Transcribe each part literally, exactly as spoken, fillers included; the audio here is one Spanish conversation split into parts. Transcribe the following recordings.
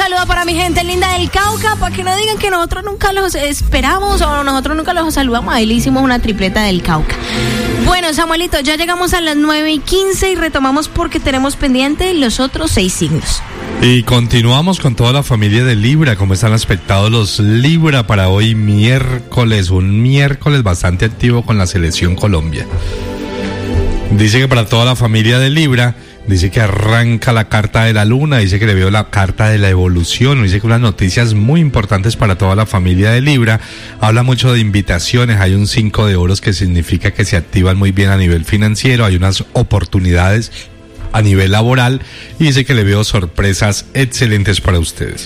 saludo para mi gente linda del Cauca, para que no digan que nosotros nunca los esperamos o nosotros nunca los saludamos. Ahí le hicimos una tripleta del Cauca. Bueno, Samuelito, ya llegamos a las nueve y quince y retomamos porque tenemos pendiente los otros seis signos. Y continuamos con toda la familia de Libra. ¿Cómo están aspectados los Libra para hoy miércoles? Un miércoles bastante activo con la selección Colombia. Dice que para toda la familia de Libra, dice que arranca la carta de la luna, dice que le veo la carta de la evolución, dice que unas noticias muy importantes para toda la familia de Libra. Habla mucho de invitaciones, hay un cinco de oros que significa que se activan muy bien a nivel financiero, hay unas oportunidades a nivel laboral y dice que le veo sorpresas excelentes para ustedes.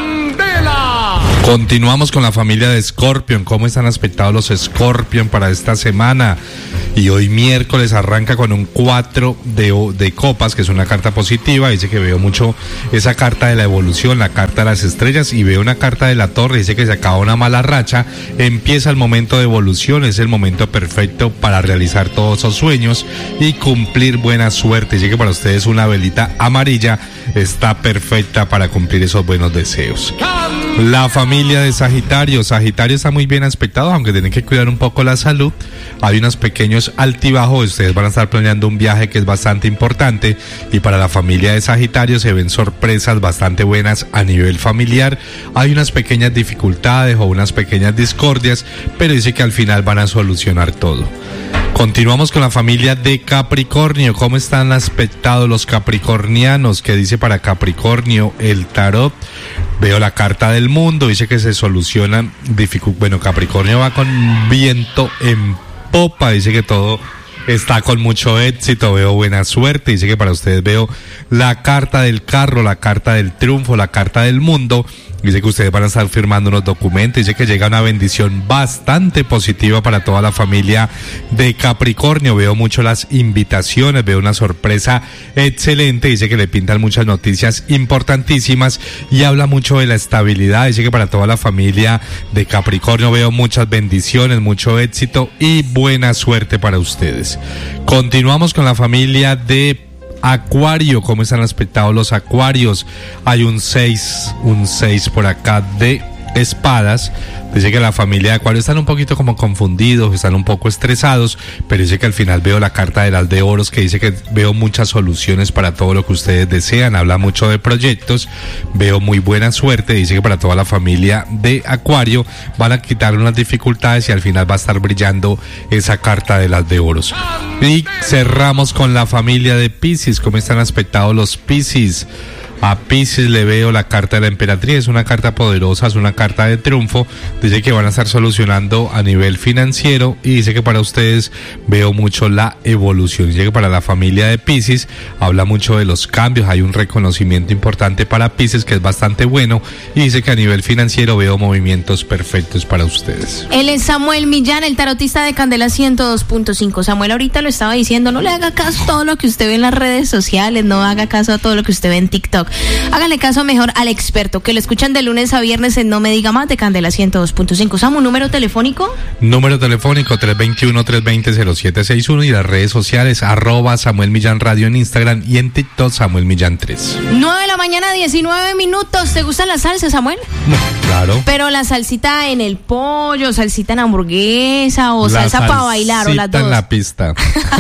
¡Candela! Continuamos con la familia de Scorpion. ¿Cómo están aspectados los Scorpion para esta semana? Y hoy miércoles arranca con un cuatro de, de copas, que es una carta positiva. Dice que veo mucho esa carta de la evolución, la carta de las estrellas, y veo una carta de la torre. Dice que se acaba una mala racha, empieza el momento de evolución, es el momento perfecto para realizar todos esos sueños y cumplir buena suerte. Dice que para ustedes una velita amarilla está perfecta para cumplir esos buenos deseos. La familia de Sagitario. Sagitario está muy bien aspectado, aunque tienen que cuidar un poco la salud. Hay unos pequeños altibajos, ustedes van a estar planeando un viaje que es bastante importante, y para la familia de Sagitario se ven sorpresas bastante buenas a nivel familiar. Hay unas pequeñas dificultades o unas pequeñas discordias, pero dice que al final van a solucionar todo. Continuamos con la familia de Capricornio. ¿Cómo están aspectados los capricornianos? ¿Qué dice para Capricornio el tarot? Veo la carta del mundo, dice que se solucionan dificultades. Bueno, Capricornio va con viento en popa, dice que todo está con mucho éxito, veo buena suerte, dice que para ustedes veo la carta del carro, la carta del triunfo, la carta del mundo. Dice que ustedes van a estar firmando unos documentos, dice que llega una bendición bastante positiva para toda la familia de Capricornio. Veo mucho las invitaciones, veo una sorpresa excelente, dice que le pintan muchas noticias importantísimas y habla mucho de la estabilidad. Dice que para toda la familia de Capricornio veo muchas bendiciones, mucho éxito y buena suerte para ustedes. Continuamos con la familia de Acuario. ¿Cómo están aspectados los Acuarios? Hay un seis, un seis por acá de espadas. Dice que la familia de Acuario están un poquito como confundidos, están un poco estresados, pero dice que al final veo la carta del as de oros, que dice que veo muchas soluciones para todo lo que ustedes desean. Habla mucho de proyectos, veo muy buena suerte. Dice que para toda la familia de Acuario van a quitar unas dificultades y al final va a estar brillando esa carta del as de oros. Y cerramos con la familia de Piscis. ¿Cómo están aspectados los Piscis? A Piscis le veo la carta de la emperatriz, es una carta poderosa, es una carta de triunfo. Dice que van a estar solucionando a nivel financiero y dice que para ustedes veo mucho la evolución. Dice que para la familia de Piscis habla mucho de los cambios, hay un reconocimiento importante para Piscis que es bastante bueno, y dice que a nivel financiero veo movimientos perfectos para ustedes. Él es Samuel Millán, el tarotista de Candela ciento dos punto cinco. Samuel ahorita lo estaba diciendo, no le haga caso a todo lo que usted ve en las redes sociales, no haga caso a todo lo que usted ve en TikTok. Háganle caso mejor al experto, que lo escuchan de lunes a viernes en No Me Diga Más de Candela ciento dos punto cinco. Samu, ¿número telefónico? Número telefónico tres dos uno, tres dos cero, cero siete seis uno y las redes sociales arroba Samuel Millán Radio en Instagram y en TikTok Samuel Millán tres. nueve de la mañana, diecinueve minutos. ¿Te gustan las salsas, Samuel? No, claro. Pero la salsita en el pollo, salsita en hamburguesa o la salsa para bailar o las dos. En la pista.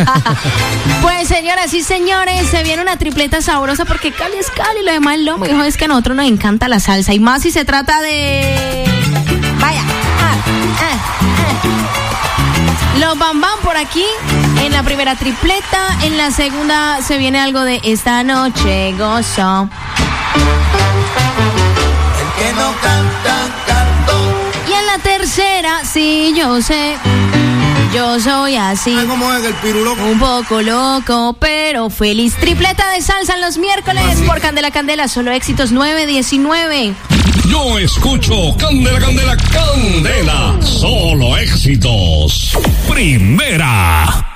Pues señoras y señores, se viene una tripleta sabrosa porque Cali es Cali. Lo demás lo mejor es que a nosotros nos encanta la salsa, y más si se trata de vaya ah, ah, ah. Los Bam Bam por aquí en la primera tripleta. En la segunda se viene algo de Esta Noche Gozo. El que no canta, canto. Y en la tercera, sí, yo sé, yo soy así. Ay, ¿cómo es el piruloco? Un poco loco, pero feliz. Tripleta de salsa en los miércoles ¿Ah, sí? por Candela Candela. Solo éxitos nueve diecinueve. Yo escucho Candela Candela Candela. Solo éxitos. Primera.